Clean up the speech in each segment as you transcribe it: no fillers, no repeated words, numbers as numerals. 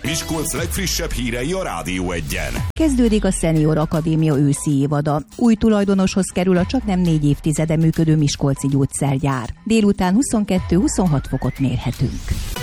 Miskolc legfrissebb hírei a Rádió Egyen. Kezdődik a Senior Akadémia őszi évada. Új tulajdonoshoz kerül a csaknem 4 évtizede működő miskolci gyógyszergyár. Délután 22-26 fokot mérhetünk.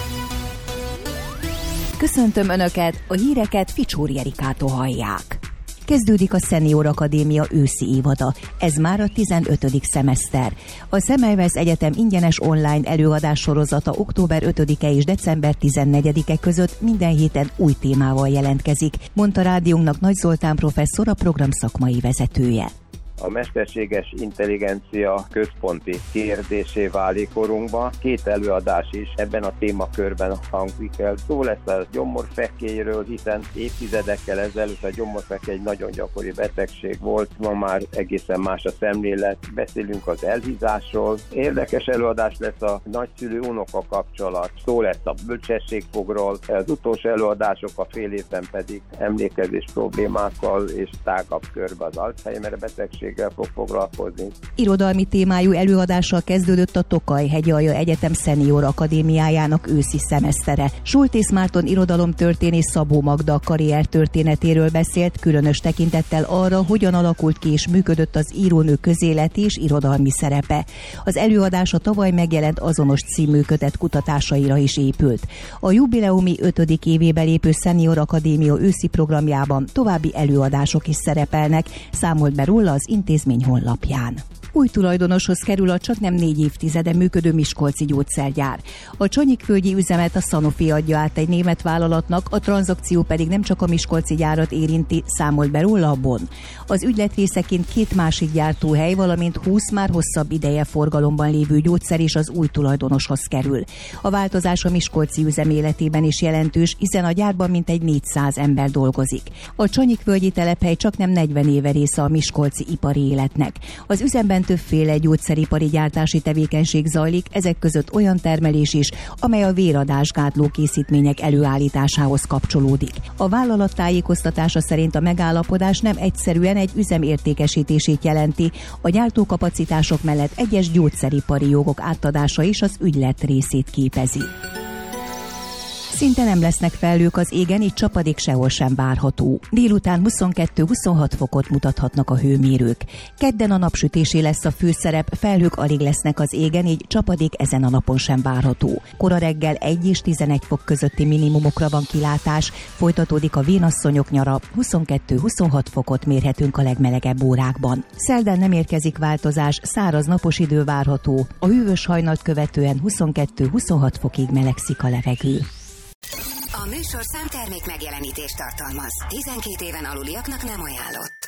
Köszöntöm Önöket, a híreket Ficsóri Erikától hallják. Kezdődik a Senior Akadémia őszi évada. Ez már a 15. szemeszter. A Semmelweis Egyetem ingyenes online előadás sorozata október 5-e és december 14-e között minden héten új témával jelentkezik, mondta rádiónknak Nagy Zoltán professzor, a program szakmai vezetője. A mesterséges intelligencia központi kérdésé válik korunkban. 2 előadás is ebben a témakörben hangzik el. Szó lesz a gyomorfekélyről, hiszen évtizedekkel ezelőtt a gyomorfekély egy nagyon gyakori betegség volt. Ma már egészen más a szemlélet. Beszélünk az elhízásról. Érdekes előadás lesz a nagyszülő-unoka kapcsolat. Szó lesz a bölcsességfogról. Az utolsó előadások a fél évben pedig emlékezés problémákkal és tágabb körbe az Alzheimer betegség fog foglalkozni. Irodalmi témájú előadással kezdődött a Tokaj-Hegyalja Egyetem Senior Akadémiájának őszi szemesztere. Schultész Márton irodalomtörténész Szabó Magda karrier történetéről beszélt, különös tekintettel arra, hogyan alakult ki és működött az írónő közéleti és irodalmi szerepe. Az előadás a tavaly megjelent Azonos című kötet kutatásaira is épült. A jubileumi 5. évébe lépő Senior Akadémia őszi programjában további előadások is szerepelnek, számolt be róla az intézmény honlapján. Új tulajdonoshoz kerül a csaknem 4 évtizede működő miskolci gyógyszergyár. A Csanyikvölgyi üzemet a Sanofi adja át egy német vállalatnak, a tranzakció pedig nem csak a miskolci gyárat érinti, számolt be róla a Bonn. Az ügylet részeként 2 másik gyártóhely, valamint 20 már hosszabb ideje forgalomban lévő gyógyszer is az új tulajdonoshoz kerül. A változás a miskolci üzem életében is jelentős, hiszen a gyárban mintegy 400 ember dolgozik. A Csanyikvölgyi telephely csaknem 40 éve része a miskolci ipari életnek. Az üzemben többféle gyógyszeripari gyártási tevékenység zajlik, ezek között olyan termelés is, amely a véradásgátló készítmények előállításához kapcsolódik. A vállalat tájékoztatása szerint a megállapodás nem egyszerűen egy üzem értékesítését jelenti, a gyártókapacitások mellett egyes gyógyszeripari jogok átadása is az ügylet részét képezi. Szinte nem lesznek felhők az égen, így csapadék sehol sem várható. Délután 22-26 fokot mutathatnak a hőmérők. Kedden a napsütésé lesz a főszerep, felhők alig lesznek az égen, így csapadék ezen a napon sem várható. Kora reggel 1 és 11 fok közötti minimumokra van kilátás, folytatódik a vénasszonyok nyara, 22-26 fokot mérhetünk a legmelegebb órákban. Szerdán nem érkezik változás, száraz napos idő várható, a hűvös hajnalt követően 22-26 fokig melegszik a levegő. A műsorszám termék megjelenítést tartalmaz. 12 éven aluliaknak nem ajánlott.